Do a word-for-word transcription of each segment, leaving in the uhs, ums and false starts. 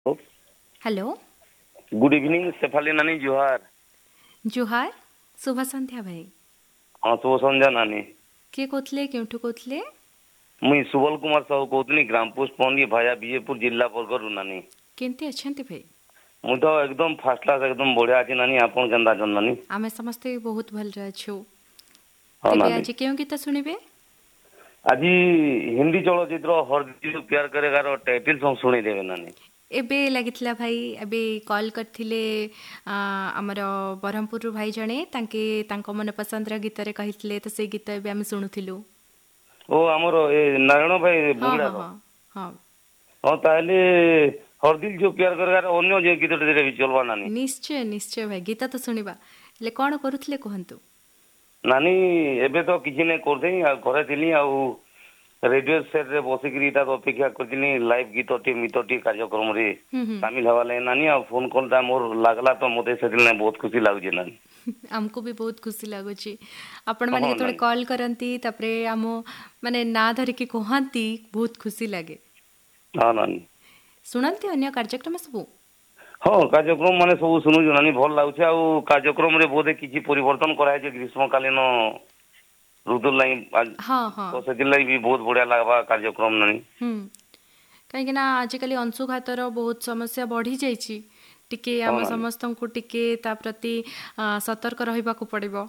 Hello good evening Shefali नानी जुहार। जुहार शुभ संध्या भाई। हाँ शुभ संध्या नानी। किए कहते केउठू कहते? मुई सुबल कुमार साहू कहतनी ग्राम पोस्ट पौंडी भाया बीजेपुर जिला बरगढ़ नानी। केमती अच्छे भाई? मु तो एकदम फास्ट क्लास एकदम बढ़िया अच्छी नानी। आपन केंदा जन नानी? आमे समस्ते बहुत भल अच्छु। हाँ तेबे नानी। आज केउ गीत सुनिबे? आज हिंदी चलचित्र हरदी प्यार करेगार टाइटल सॉन्ग सुनी देबे नानी। एबे लागिथिला भाई एबे कॉल करथिले हमर बरहमपुर भाई जणे तांके तांको मन पसंदर गीत रे कहिथिले तो से गीत एबे हम सुनुथिलु। ओ हमर ए नारायण भाई बुगड़ा हां हां हां हां ताले हरदिल जो प्यार करेगार अन्य जे गीत रे भी चलवा नानी। निश्चय निश्चय भाई गीत तो सुनिबा। ले कोन करूथिले कहंतु? नानी एबे तो किछि नै करथै आ घरे थिली आ रेडियो सेट रे बसिकरी ता अपेक्षा करथिनी लाइव गीत टी मित टी कार्यक्रम रे शामिल हवा ले नानी। आ फोन कॉल ता मोर लागला तो मते सेदिल नै बहुत खुशी लागुजे नानी। हमको भी बहुत खुशी लागुची आपण माने थोड़े कॉल करंती तापरे हमो माने ना धरि के कहंती बहुत खुशी लागे। हां नानी सुनंती अन्य कार्यक्रम सब? हाँ कार्यक्रम माने सब सुनु नानी भल लागुचे। आ कार्यक्रम रे बोधे किछि परिवर्तन कराय जे ग्रीष्मकालीन ऋतु लाइन हाँ हाँ तो सेदिल भी बहुत बढ़िया लागबा कार्यक्रम नानी। हम्म कहीं ना आजिकल अंशुघातर बहुत समस्या बढ़ी जाइए। टिके आम समस्त को टिके ता प्रति सतर्क रहिबा को पड़िबो।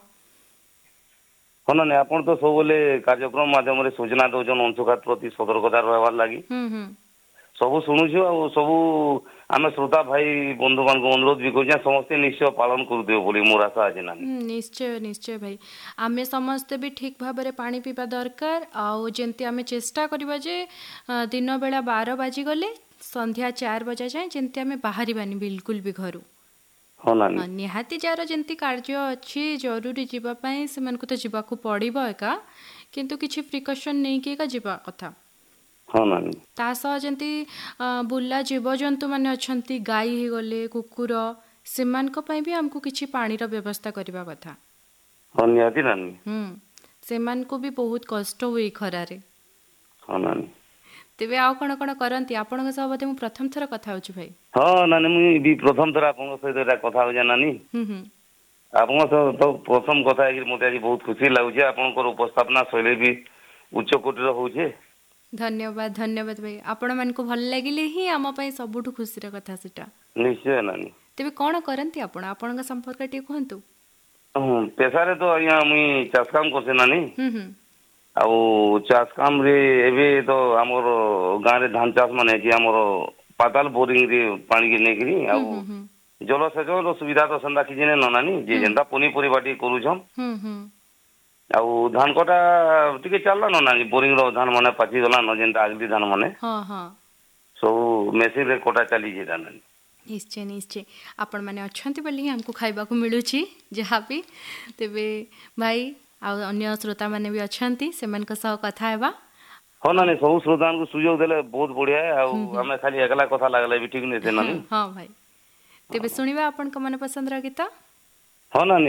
हाँ नानी आपण तो सब बोले कार्यक्रम माध्यम रे सूचना दोजन अंशुघात प्रति सतर्कता रहबार लागि हम्म हम्म सब शुणुछु आ सब आम श्रोता भाई बंधु मान को अनुरोध भी कर समस्ते निश्चय पालन कर दियो बोली मोर आशा अछि नानी। निश्चय निश्चय भाई आमे समस्ते भी ठीक भाव में पानी पीवा दरकार। आउ जेंती आमे चेष्टा करबा जे दिन बेला बारह बाजी गले संध्या चार बजा जाए जेंती आमे बाहरी बानी बिल्कुल भी घरु। हाँ नानी निहाती जार जेंती कार्य अच्छी जरूरी जीवा पई सेमान को तो जीवा को पड़िबो एका किंतु किछि प्रिकॉशन नै के का जीवा कथा। हाँ नानी ता सह जेंती बुला जीवजंतु माने अछंती गाई ही गले कुकुर सेमान को पई भी हमको किछि पानी रो व्यवस्था करबा कथा। हाँ निहाती नानी हम्म सेमान को भी बहुत कष्ट हुई खरा रे। हाँ नानी तेबे आउ कोन कोन करंती आपन के सब मु प्रथम थर कथा होछु भाई? हाँ नानी मुई भी प्रथम थर आपन सहित कथा हो जा नानी। हम्म हम्म आपन तो प्रथम कथा है कि मते आज बहुत खुशी लागुचे। आपन को उपस्थापना शैली भी उच्च कोटि रो होउचे। धन्यवाद धन्यवाद भाई आपण मन को भल लागिले ही आम पई सबुठु खुशी र कथा सेटा। निश्चय नानी तेबे कोन करंती आपण आपण का संपर्क टी कहंतु? हम्म पेशा रे तो अया मुई चाष काम करसे नानी। हम्म हम्म आउ चाष काम रे एबे तो हमर गां रे धान चाष माने कि हमर पाताल बोरिंग रे पानी के नेकरी आउ जलसेचन रो सुविधा तो संदा कि जने न नानी जे जेंदा पनी परिबाटी करू छम। हम्म हम्म आउ धान कटा टिके चलला न नानी बोरिंग रो धान माने पाची गला न जेंदा आगली धान माने हाँ हाँ सब मेसिन रे कटा चली जे नानी। निश्चय निश्चय आपण माने अछंती बोली हमको खाइबा को मिलुची जहा भी। तेबे भाई आ अन्य श्रोता माने भी अछंती सेमान का सह कथा हेबा। हाँ नानी सब श्रोता को सुयोग देले बहुत बढ़िया है। आउ हमें खाली एकला कथा लागले भी ठीक नै थे नानी। हाँ भाई तेबे सुनिबा आपण का मन पसंद रा गीत? हाँ नानी।